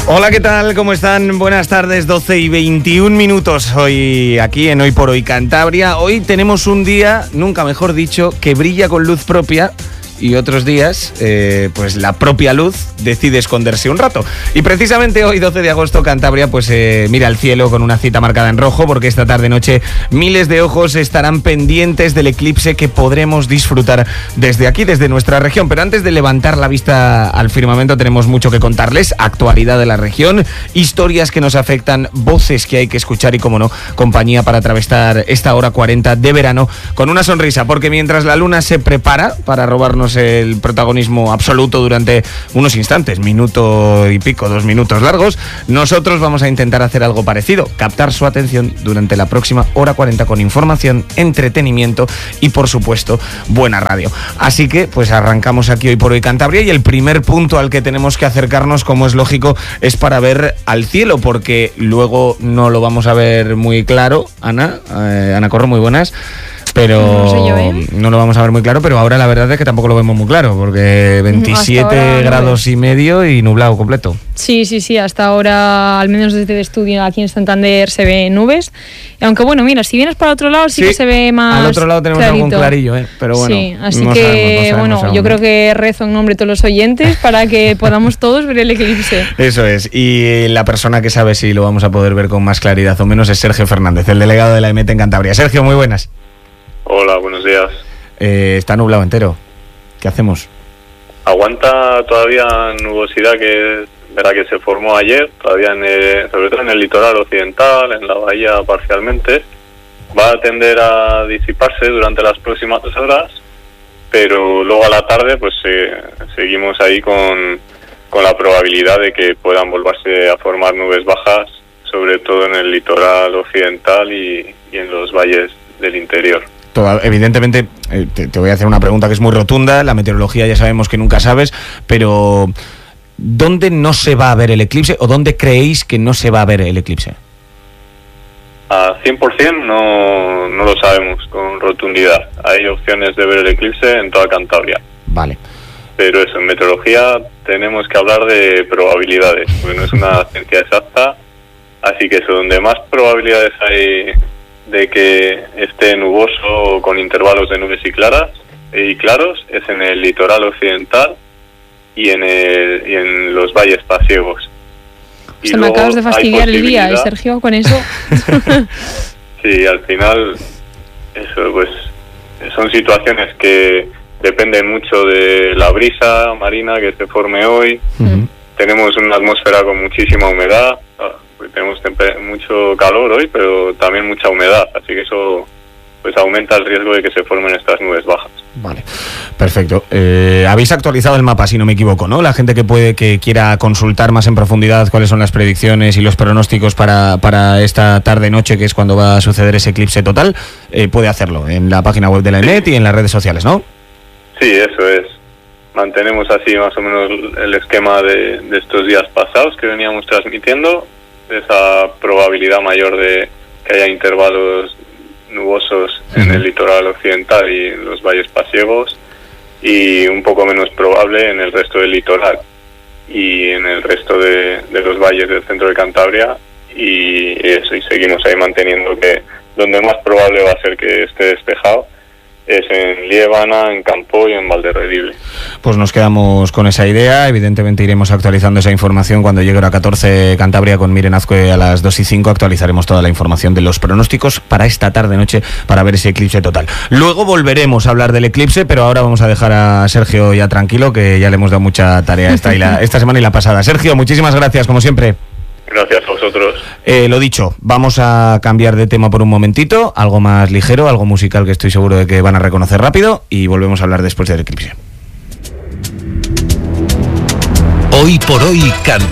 Hola, ¿qué tal? ¿Cómo están? Buenas tardes, 12 y 21 minutos hoy aquí en Hoy por Hoy Cantabria. Hoy tenemos un día, nunca mejor dicho, que brilla con luz propia. Y otros días, pues la propia luz decide esconderse un rato. Y precisamente hoy, 12 de agosto, Cantabria pues mira al cielo con una cita marcada en rojo, porque esta tarde-noche miles de ojos estarán pendientes del eclipse que podremos disfrutar desde aquí, desde nuestra región. Pero antes de levantar la vista al firmamento, tenemos mucho que contarles. Actualidad de la región, historias que nos afectan, voces que hay que escuchar y, como no, compañía para atravesar esta hora 40 de verano con una sonrisa. Porque mientras la luna se prepara para robarnos el protagonismo absoluto durante unos instantes, minuto y pico, 2 minutos largos, nosotros vamos a intentar hacer algo parecido, captar su atención durante la próxima hora 40 con información, entretenimiento y, por supuesto, buena radio. Así que pues arrancamos aquí Hoy por Hoy Cantabria, y el primer punto al que tenemos que acercarnos, como es lógico, es para ver al cielo, porque luego no lo vamos a ver muy claro. Ana Corro, muy buenas. Pero no sé yo, no lo vamos a ver muy claro, pero ahora la verdad es que tampoco lo vemos muy claro, porque 27 grados y medio y nublado completo. Sí, hasta ahora, al menos desde el estudio aquí en Santander, se ven nubes. Aunque bueno, mira, si vienes para el otro lado sí que se ve más al otro lado tenemos clarito. Algún clarillo, pero bueno. Sí, así no que sabemos bueno, yo creo que rezo en nombre de todos los oyentes para que podamos todos ver el eclipse. Eso es, y la persona que sabe si lo vamos a poder ver con más claridad o menos es Sergio Fernández, el delegado de la EMET en Cantabria. Sergio, muy buenas. Hola, buenos días. Está nublado entero. ¿Qué hacemos? Aguanta todavía nubosidad que se formó ayer, todavía sobre todo en el litoral occidental, en la bahía parcialmente. Va a tender a disiparse durante las próximas horas, pero luego a la tarde pues seguimos ahí con la probabilidad de que puedan volverse a formar nubes bajas, sobre todo en el litoral occidental y en los valles del interior. Evidentemente, te voy a hacer una pregunta que es muy rotunda. La meteorología ya sabemos que nunca sabes, pero ¿dónde no se va a ver el eclipse o dónde creéis que no se va a ver el eclipse? A 100% no lo sabemos con rotundidad. Hay opciones de ver el eclipse en toda Cantabria. Vale. Pero eso, en meteorología tenemos que hablar de probabilidades, porque no es una ciencia exacta. Así que eso, donde más probabilidades hay de que esté nuboso con intervalos de nubes y claros es en el litoral occidental y en los valles pasiegos. Y me acabas de fastidiar el día, Sergio, con eso. Sí, al final eso pues son situaciones que dependen mucho de la brisa marina que se forme hoy. Tenemos una atmósfera con muchísima humedad. Tenemos mucho calor hoy, pero también mucha humedad, así que eso pues aumenta el riesgo de que se formen estas nubes bajas. Vale, perfecto. Habéis actualizado el mapa, si no me equivoco, ¿no? La gente que quiera consultar más en profundidad cuáles son las predicciones y los pronósticos para esta tarde-noche, que es cuando va a suceder ese eclipse total, puede hacerlo en la página web de la EMET y en las redes sociales, ¿no? Sí, eso es. Mantenemos así más o menos el esquema de estos días pasados que veníamos transmitiendo, esa probabilidad mayor de que haya intervalos nubosos en el litoral occidental y en los valles pasiegos, y un poco menos probable en el resto del litoral y en el resto de los valles del centro de Cantabria, y eso, y seguimos ahí manteniendo que donde más probable va a ser que esté despejado es en Liébana, en Campo y en Valderredible. Pues nos quedamos con esa idea. Evidentemente iremos actualizando esa información cuando llegue hora 14 Cantabria con Miren Azcue a las 2:05. Actualizaremos toda la información de los pronósticos para esta tarde-noche para ver ese eclipse total. Luego volveremos a hablar del eclipse, pero ahora vamos a dejar a Sergio ya tranquilo, que ya le hemos dado mucha tarea esta semana y la pasada. Sergio, muchísimas gracias, como siempre. Gracias a vosotros. Lo dicho, vamos a cambiar de tema por un momentito, algo más ligero, algo musical que estoy seguro de que van a reconocer rápido, y volvemos a hablar después del eclipse. Hoy por Hoy Cantabria.